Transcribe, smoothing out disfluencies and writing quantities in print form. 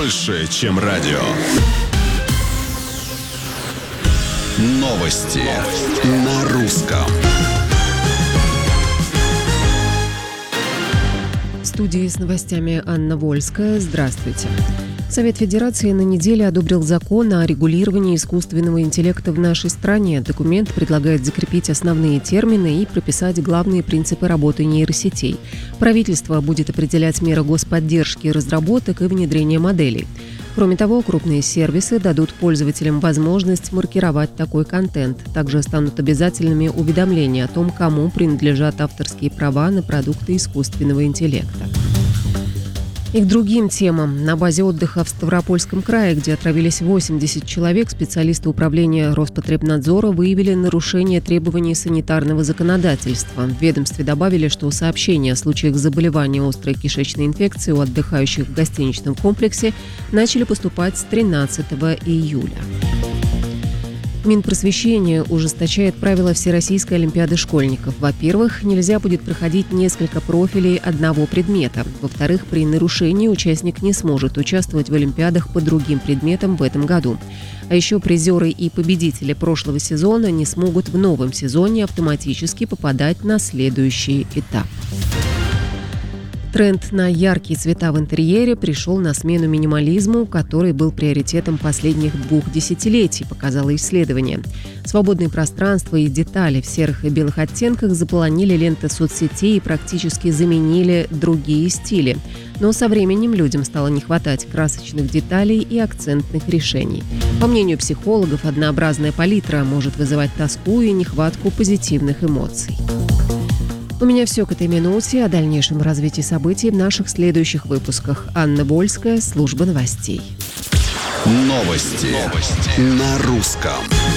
больше, чем радио. Новости на русском. В студии с новостями Анна Вольская. Здравствуйте. Совет Федерации на неделе одобрил закон о регулировании искусственного интеллекта в нашей стране. Документ предлагает закрепить основные термины и прописать главные принципы работы нейросетей. Правительство будет определять меры господдержки разработок и внедрения моделей. Кроме того, крупные сервисы дадут пользователям возможность маркировать такой контент. Также станут обязательными уведомления о том, кому принадлежат авторские права на продукты искусственного интеллекта. И к другим темам. На базе отдыха в Ставропольском крае, где отравились 80 человек, специалисты управления Роспотребнадзора выявили нарушение требований санитарного законодательства. В ведомстве добавили, что сообщения о случаях заболевания острой кишечной инфекции у отдыхающих в гостиничном комплексе начали поступать с 13 июля. Минпросвещение ужесточает правила Всероссийской олимпиады школьников. Во-первых, нельзя будет проходить несколько профилей одного предмета. Во-вторых, при нарушении участник не сможет участвовать в олимпиадах по другим предметам в этом году. А еще призеры и победители прошлого сезона не смогут в новом сезоне автоматически попадать на следующий этап. Тренд на яркие цвета в интерьере пришел на смену минимализму, который был приоритетом последних 2 десятилетий, показало исследование. Свободные пространства и детали в серых и белых оттенках заполонили ленты соцсетей и практически заменили другие стили. Но со временем людям стало не хватать красочных деталей и акцентных решений. По мнению психологов, однообразная палитра может вызывать тоску и нехватку позитивных эмоций. У меня все к этой минуте. О дальнейшем развитии событий в наших следующих выпусках. Анна Вольская, служба новостей. Новости на русском.